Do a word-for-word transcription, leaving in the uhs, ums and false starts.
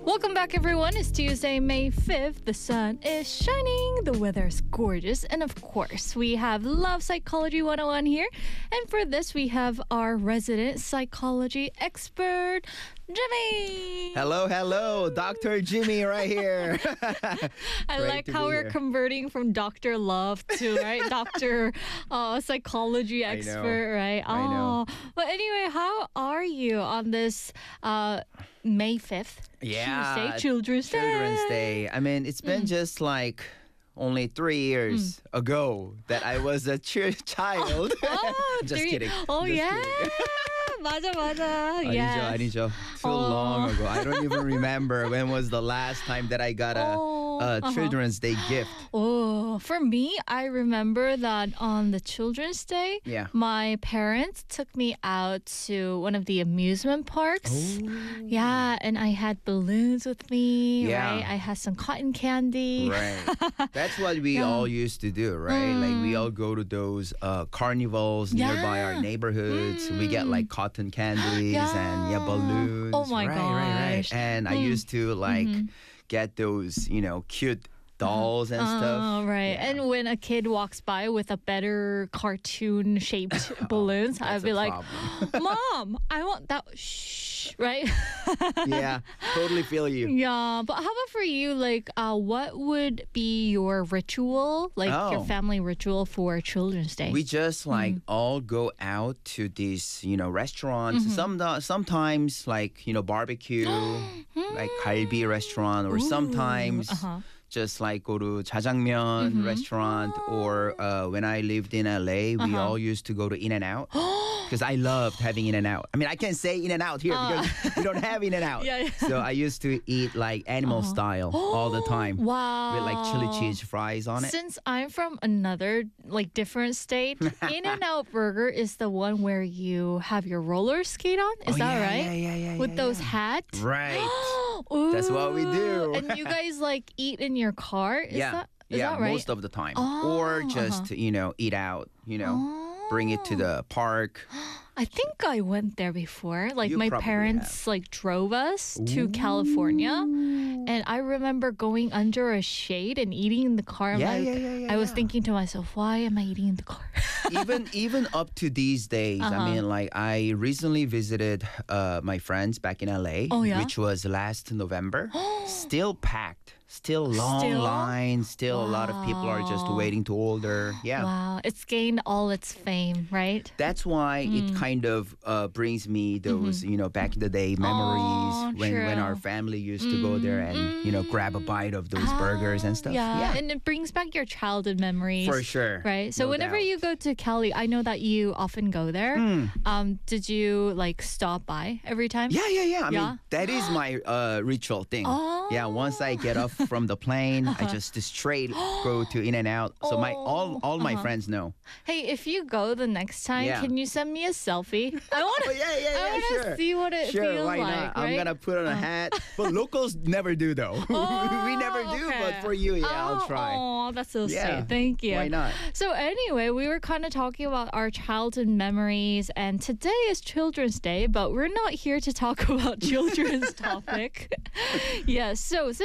Welcome back, everyone. It's Tuesday, May fifth. The sun is shining, the weather is gorgeous, and of course, we have Love Psychology one oh one here. And for this, we have our resident psychology expert, Jimmy. Hello, hello, Doctor Jimmy right here. I Great like to how be we're here. converting from Doctor Love to, right, Doctor uh, Psychology I know. expert, right? I know. Oh, but anyway, how are you on this uh, May fifth? Yeah, Tuesday, Children's Day. Children's Day. I mean, it's been just like only three years ago that I was a ch- child. Oh, just three- kidding. Oh, Just yeah. kidding. 맞아, 맞아. 아니죠, Yes. 아니죠. Too Oh. long ago. I don't even remember when was the last time that I got a, Oh, a uh-huh. Children's Day gift. Oh, for me, I remember that on the Children's Day, Yeah. my parents took me out to one of the amusement parks. Yeah, and I had balloons with me, Yeah. right? I had some cotton candy. Right. That's what we Yeah. all used to do, right? Like we Mm. all go to those uh, carnivals nearby our Yeah. neighborhoods. We get like cotton candies Yeah. and yeah, balloons. Oh my right, right, right. gosh. And I Mm. used to like Mhm. get those, you know, cute dolls and stuff. Oh, right. Yeah. And when a kid walks by with a better cartoon shaped balloons, I'd That's be a like, problem. Mom, I want that. Shh, right? Yeah, totally feel you. Yeah, but how about for you? Like, uh, what would be your ritual, like your Oh. family ritual for Children's Day? We just like Mm-hmm. all go out to these, you know, restaurants. Some sometimes like, you know, barbecue, like galbi restaurant, or Ooh, sometimes uh-huh. just like go to jajangmyeon restaurant, or uh, when I lived in L A, we Uh-huh. all used to go to In and Out because I loved having In and Out. I mean, I can't say In and Out here because we don't have In and Out. Yeah, yeah. So I used to eat like animal style all the time Wow. with like chili cheese fries on it. Since I'm from another, like, different state, In-N-Out Burger is the one where you have your roller skate on. Is Oh, that yeah, right? yeah, yeah, yeah, With yeah, those yeah. hats. Right. That's what we do. Ooh, And you guys like eat in your car? Is yeah, that is yeah, that right? most of the time, Oh, or just uh-huh. you know eat out, you know, bring it to the park. I think I went there before. Like You my probably parents like drove us to California, and I remember going under a shade and eating in the car. I'm Yeah, like, yeah, yeah, yeah, I was yeah. thinking to myself, why am I eating in the car? even even up to these days, Uh-huh. I mean, like I recently visited uh, my friends back in L A, Oh, yeah? which was last November. Still packed, still long Still? lines, still a lot of people are just Wow. waiting to order. Yeah. Wow, it's gained all its fame, right? That's why it Mm. kind of uh, brings me those, you know, back in the day memories Mm-hmm. Oh, when, when true. our family used to go there and, you know, grab a bite of those burgers and stuff. Yeah. and it brings back your childhood memories. For sure. Right. So No whenever doubt. you go to Cali, I know that you often go there. Mm. Um, did you like stop by every time? Yeah, yeah, yeah. I Yeah? mean, that is my uh, ritual thing. Oh. Yeah, once I get off from the plane, I just straight go to In and Out. So my all all my Uh-huh. friends know. Hey, if you go the next time, Yeah. can you send me a selfie? I want Oh to. yeah, yeah, I yeah, want to sure. see what it Sure, feels why like. not? I'm right? gonna put on a hat. But locals never do though. we never Oh, do, okay. but for you, yeah, I'll Oh, try. Oh, that's so Yeah. sweet. Thank you. Why not? So anyway, we were kind of talking about our childhood memories, and today is Children's Day, but we're not here to talk about children's topic. Yes. So